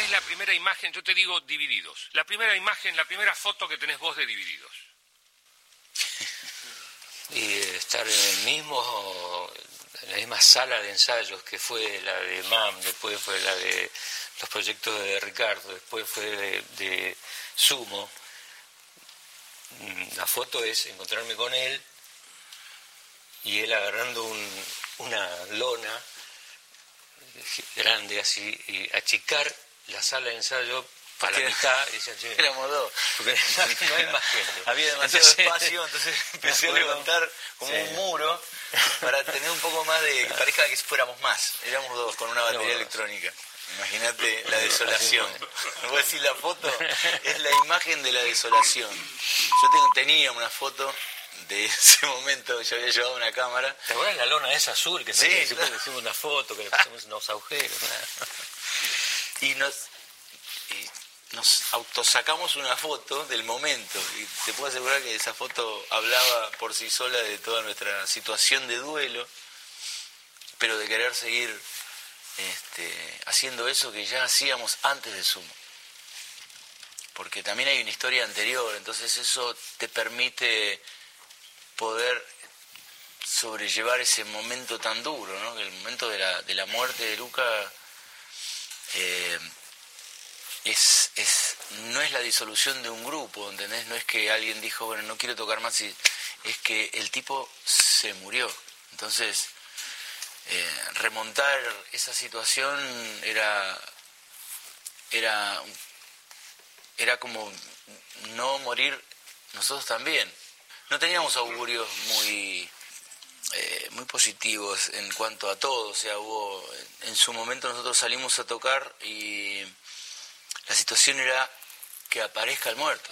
es la primera imagen? Yo te digo Divididos. La primera imagen, la primera foto que tenés vos de Divididos. Y estar en la misma sala de ensayos que fue la de MAM, después fue la de los proyectos de Ricardo, después fue de Sumo. La foto es encontrarme con él y él agarrando una lona grande así y achicar la sala de ensayo para la mitad. Y éramos dos, porque no hay más gente, había demasiado espacio, entonces empecé a levantar como un muro para tener un poco más de que parezca que fuéramos más. Éramos dos con una batería electrónica. Imagínate la desolación. Voy a decir, la foto es la imagen de la desolación. Yo tenía una foto de ese momento, yo había llevado una cámara. ¿Te acuerdas la lona esa azul que sí, siempre hicimos una foto, que le pusimos unos agujeros? Y nos autosacamos una foto del momento. Y te puedo asegurar que esa foto hablaba por sí sola de toda nuestra situación de duelo, pero de querer seguir haciendo eso que ya hacíamos antes de Sumo. Porque también hay una historia anterior, entonces eso te permite poder sobrellevar ese momento tan duro, ¿no? El momento de la muerte de Luca no es la disolución de un grupo, ¿entendés? No es que alguien dijo, bueno, no quiero tocar más, es que el tipo se murió. Entonces, remontar esa situación era como no morir nosotros también. No teníamos augurios muy positivos en cuanto a todo. O sea, en su momento nosotros salimos a tocar y la situación era que aparezca el muerto.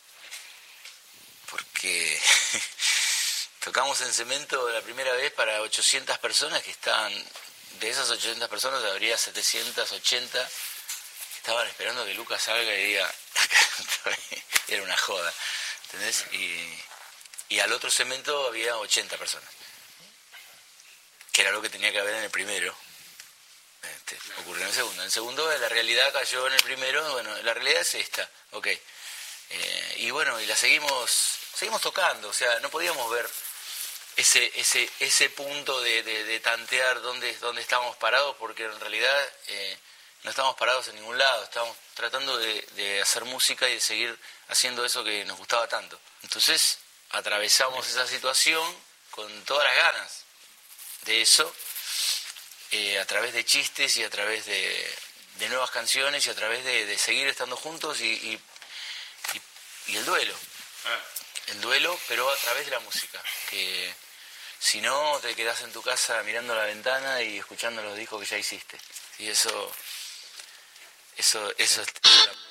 Porque tocamos en Cemento la primera vez para 800 personas que estaban, de esas 800 personas habría 780 que estaban esperando que Lucas salga y diga, acá estoy. Era una joda, ¿entendés? Y al otro Cemento había 80 personas, que era lo que tenía que haber en el primero. Ocurrió en el segundo. En el segundo la realidad cayó en el primero. Bueno, la realidad es esta, ok. Y bueno, y la seguimos tocando. O sea, no podíamos ver ese punto de tantear dónde estábamos parados, porque en realidad no estábamos parados en ningún lado. Estábamos tratando de hacer música y de seguir haciendo eso que nos gustaba tanto. Entonces atravesamos esa situación con todas las ganas de eso, a través de chistes y a través de nuevas canciones y a través de seguir estando juntos y el duelo. El duelo, pero a través de la música, que si no te quedás en tu casa mirando la ventana y escuchando los discos que ya hiciste. Y eso es